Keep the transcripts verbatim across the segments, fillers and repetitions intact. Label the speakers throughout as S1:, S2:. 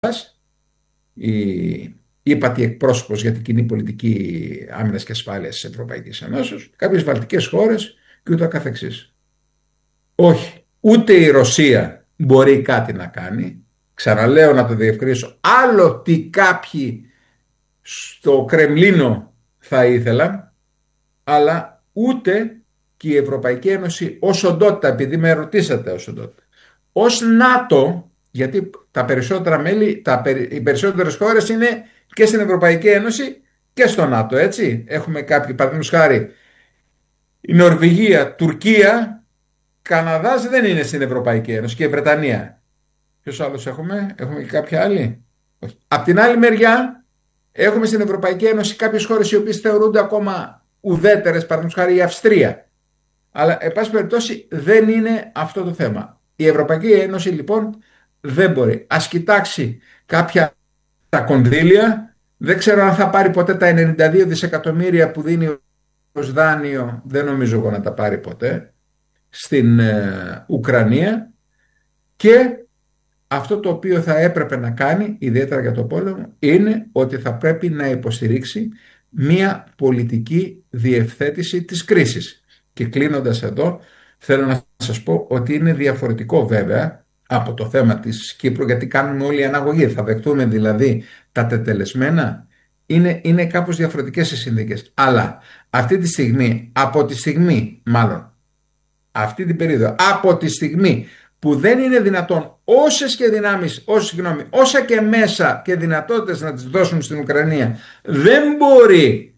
S1: η ύπατη εκπρόσωπος για την κοινή πολιτική άμυνας και ασφάλειας της Ευρωπαϊκής Ενώσεως, κάποιες βαλτικές χώρες και ούτω καθεξής. Όχι, ούτε η Ρωσία μπορεί κάτι να κάνει. Ξαναλέω να το διευκρινίσω. Άλλο τι κάποιοι στο Κρεμλίνο θα ήθελαν, αλλά ούτε και η Ευρωπαϊκή Ένωση ως οντότητα, επειδή με ρωτήσατε ως οντότητα, ως ΝΑΤΟ, γιατί τα περισσότερα μέλη, τα, οι περισσότερες χώρες είναι και στην Ευρωπαϊκή Ένωση και στο ΝΑΤΟ, έτσι. Έχουμε κάποιοι, παραδείγματος χάρη, η Νορβηγία, Τουρκία, Καναδάς δεν είναι στην Ευρωπαϊκή Ένωση και η Βρετανία. Ποιος άλλος έχουμε, έχουμε και κάποια άλλη. Όχι. Απ' την άλλη μεριά έχουμε στην Ευρωπαϊκή Ένωση κάποιες χώρες οι οποίες θεωρούνται ακόμα ουδέτερες, παραδείγματος χάρη η Αυστρία. Αλλά, εν πάση περιπτώσει, δεν είναι αυτό το θέμα. Η Ευρωπαϊκή Ένωση, λοιπόν, δεν μπορεί. Ας κοιτάξει κάποια τα κονδύλια. Δεν ξέρω αν θα πάρει ποτέ τα ενενήντα δύο δισεκατομμύρια που δίνει ως δάνειο. Δεν νομίζω εγώ να τα πάρει ποτέ στην ε, Ουκρανία. Και αυτό το οποίο θα έπρεπε να κάνει, ιδιαίτερα για το πόλεμο, είναι ότι θα πρέπει να υποστηρίξει μία πολιτική διευθέτηση της κρίσης. Και κλείνοντας εδώ, θέλω να σας πω ότι είναι διαφορετικό βέβαια από το θέμα της Κύπρου, γιατί κάνουμε όλη αναγωγή. Θα δεχτούμε δηλαδή τα τετελεσμένα. Είναι, είναι κάπως διαφορετικές οι συνθήκες. Αλλά αυτή τη στιγμή, από τη στιγμή μάλλον, αυτή την περίοδο, από τη στιγμή που δεν είναι δυνατόν όσες και δυνάμεις, όσες, συγγνώμη, όσα και μέσα και δυνατότητες να τις δώσουν στην Ουκρανία, δεν μπορεί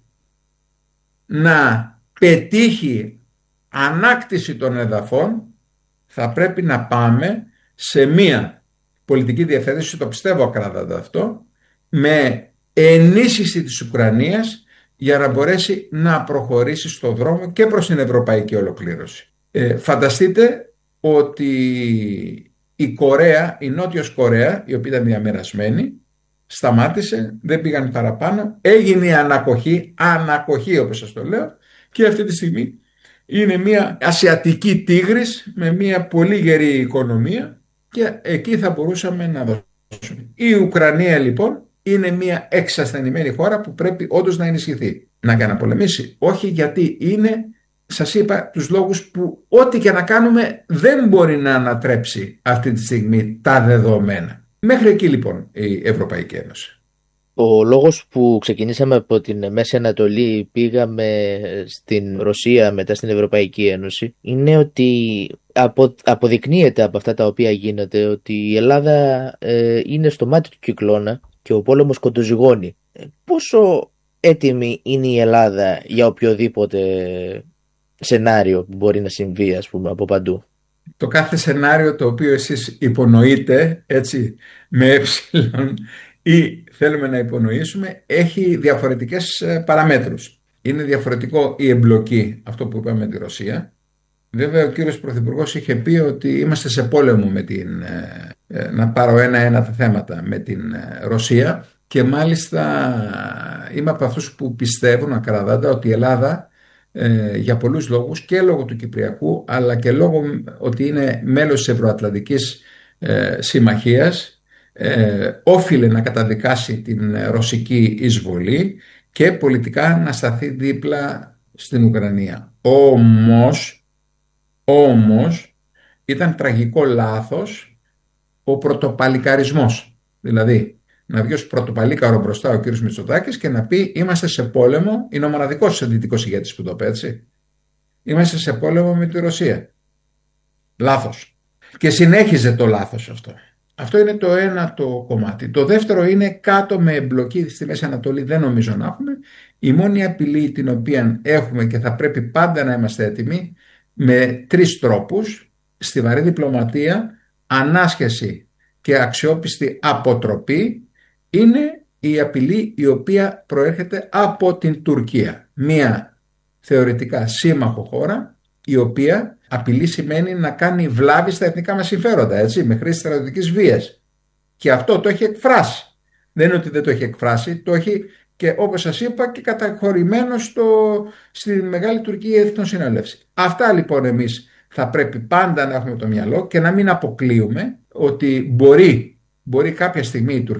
S1: να πετύχει ανάκτηση των εδαφών, θα πρέπει να πάμε σε μία πολιτική διευθέτηση, το πιστεύω ακράδαντα αυτό, με ενίσχυση της Ουκρανίας για να μπορέσει να προχωρήσει στο δρόμο και προς την ευρωπαϊκή ολοκλήρωση. Ε, φανταστείτε ότι η Κορέα, η Νότιος Κορέα, η οποία ήταν διαμερασμένη, σταμάτησε, δεν πήγαν παραπάνω, έγινε η ανακοχή, ανακοχή όπως σας το λέω, και αυτή τη στιγμή είναι μια ασιατική τίγρης με μια πολύ γερή οικονομία και εκεί θα μπορούσαμε να δώσουμε. Η Ουκρανία λοιπόν είναι μια εξασθενημένη χώρα που πρέπει όντως να ενισχυθεί. Να καναπολεμήσει, όχι, γιατί είναι, σας είπα, τους λόγους που ό,τι και να κάνουμε δεν μπορεί να ανατρέψει αυτή τη στιγμή τα δεδομένα. Μέχρι εκεί λοιπόν η Ευρωπαϊκή Ένωση.
S2: Ο λόγος που ξεκινήσαμε από την Μέση Ανατολή, πήγαμε στην Ρωσία, μετά στην Ευρωπαϊκή Ένωση, είναι ότι απο, αποδεικνύεται από αυτά τα οποία γίνεται ότι η Ελλάδα ε, είναι στο μάτι του κυκλώνα και ο πόλεμος κοντοζυγώνει. Πόσο έτοιμη είναι η Ελλάδα για οποιοδήποτε σενάριο που μπορεί να συμβεί, ας πούμε, από παντού?
S1: Το κάθε σενάριο το οποίο εσείς υπονοείτε, έτσι, με έψιλον, ή θέλουμε να υπονοήσουμε, έχει διαφορετικές παραμέτρους. Είναι διαφορετικό η εμπλοκή, αυτό που είπαμε με τη Ρωσία. Βέβαια ο κύριος Πρωθυπουργός είχε πει ότι είμαστε σε πόλεμο με την, να πάρω ένα-ένα τα θέματα, με την Ρωσία, και μάλιστα είμαι από αυτούς που πιστεύουν ακραδάντα ότι η Ελλάδα, ε, για πολλούς λόγους, και λόγω του Κυπριακού αλλά και λόγω ότι είναι μέλος της Ευρωατλαντικής ε, Συμμαχίας, ε, όφιλε να καταδικάσει την ρωσική εισβολή και πολιτικά να σταθεί δίπλα στην Ουκρανία. Όμως, όμως ήταν τραγικό λάθος ο πρωτοπαλικαρισμός, δηλαδή να βγει ως πρωτοπαλίκαρο μπροστά ο κύριος Μητσοτάκης και να πει είμαστε σε πόλεμο. Είναι ο μοναδικός δυτικός ηγέτης που το πει, έτσι. Είμαστε σε πόλεμο με τη Ρωσία. Λάθος. Και συνέχιζε το λάθος αυτό. Αυτό είναι το ένα το κομμάτι. Το δεύτερο είναι, κάτω με εμπλοκή στη Μέση Ανατολή δεν νομίζω να έχουμε. Η μόνη απειλή την οποία έχουμε και θα πρέπει πάντα να είμαστε έτοιμοι, με τρεις τρόπους: στιβαρή διπλωματία, ανάσχεση και αξιόπιστη αποτροπή, είναι η απειλή η οποία προέρχεται από την Τουρκία. Μία θεωρητικά σύμμαχο χώρα, η οποία απειλή σημαίνει να κάνει βλάβη στα εθνικά μας συμφέροντα, έτσι, με χρήση στρατιωτικής βίας. Και αυτό το έχει εκφράσει. Δεν είναι ότι δεν το έχει εκφράσει, το έχει, και όπως σας είπα, και καταχωρημένο στο, στη Μεγάλη Τουρκία Εθνοσυνέλευση. Αυτά λοιπόν εμείς θα πρέπει πάντα να έχουμε το μυαλό και να μην αποκλείουμε ότι μπορεί, μπορεί κάποια στιγμή η Τουρκία